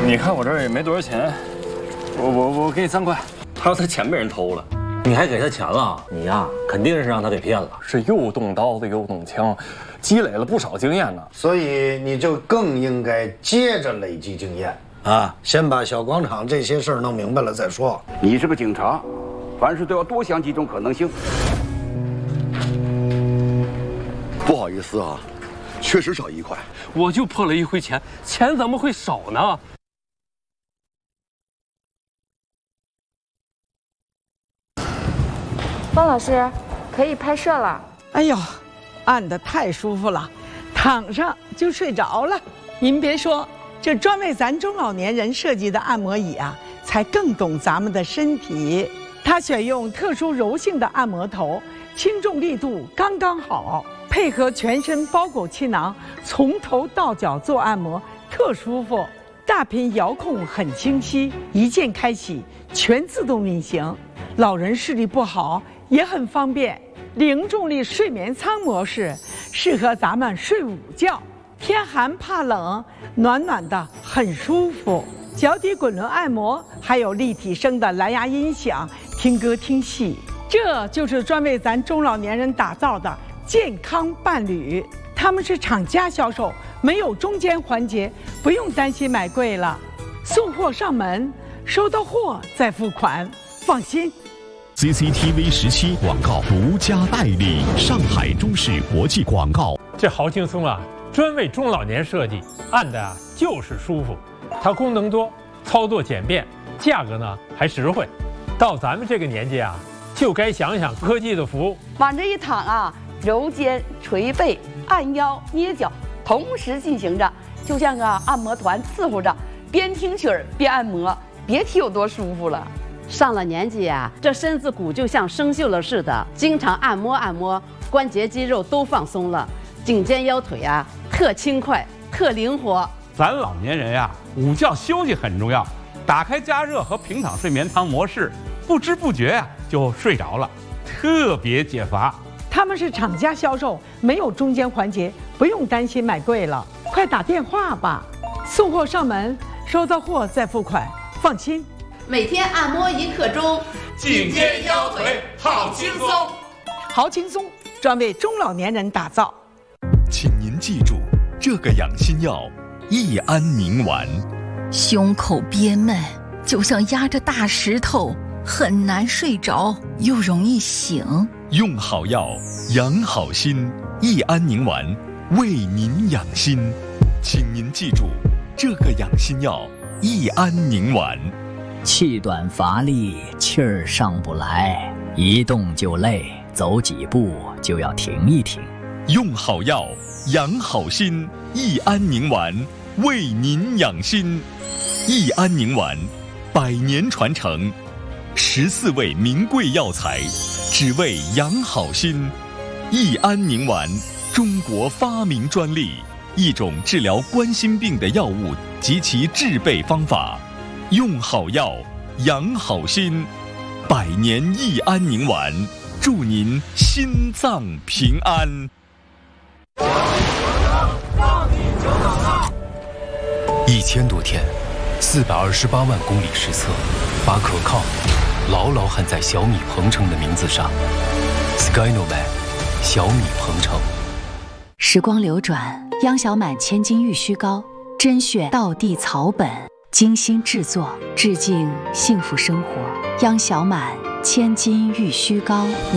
你看我这儿也没多少钱，我给你3块。 他说他钱被人偷了，你还给他钱了？你呀，肯定是让他给骗了。 是又动刀子又动枪，积累了不少经验呢。 所以你就更应该接着累积经验啊！先把小广场这些事儿弄明白了再说。 你是个警察，凡事都要多想几种可能性。 不好意思啊，确实少1块。 我就破了1回钱，钱怎么会少呢？ 方老师，可以拍摄了。 哎呦，按得太舒服了，躺上就睡着了。您别说，这专为咱中老年人设计的按摩椅啊，才更懂咱们的身体。它选用特殊柔性的按摩头，轻重力度刚刚好，配合全身包裹气囊，从头到脚做按摩，特舒服。大屏遥控很清晰，一键开启，全自动运行。老人视力不好也很方便。零重力睡眠舱模式适合咱们睡午觉，天寒怕冷，暖暖的很舒服。脚底滚轮按摩，还有立体声的蓝牙音响，听歌听戏。这就是专为咱中老年人打造的健康伴侣。他们是厂家销售，没有中间环节，不用担心买贵了。送货上门，收到货再付款，放心。 CCTV 17广告独家代理，上海中视国际广告。 这好轻松啊，专为中老年设计，按的啊就是舒服。它功能多，操作简便，价格呢还实惠。到咱们这个年纪啊，就该想想科技的服务。 往这一躺啊，揉肩、捶背、按腰、捏脚，同时进行着，就像个按摩团伺候着，边听曲儿边按摩，别提有多舒服了。 上了年纪啊，这身子骨就像生锈了似的，经常按摩，关节肌肉都放松了，颈肩腰腿啊特轻快、特灵活。 咱老年人呀，午觉休息很重要，打开加热和平躺睡眠舱模式，不知不觉呀就睡着了，特别解乏。 他们是厂家销售，没有中间环节，不用担心买贵了。快打电话吧，送货上门，收到货再付款，放心。 每天按摩1刻钟， 颈肩腰腿好轻松， 好轻松，专为中老年人打造。 请您记住，这个养心药益安宁丸。 胸口憋闷，就像压着大石头，很难睡着，又容易醒。 用好药，养好心，益安宁丸为您养心。请您记住，这个养心药益安宁丸。 气短乏力，气儿上不来，一动就累，走几步就要停一停。 用好药，养好心，益安宁丸为您养心。益安宁丸100年传承，14味名贵药材，只为养好心。益安宁丸，中国发明专利，一种治疗冠心病的药物及其制备方法。用好药，养好心，100年益安宁丸，祝您心脏平安。 1000多天，428万公里实测，把可靠牢牢焊在小米鹏程的名字上。Skynoman， 小米鹏程。 时光流转，央小满千金玉虚膏，甄选道地草本，精心制作，致敬幸福生活。央小满千金玉虚膏。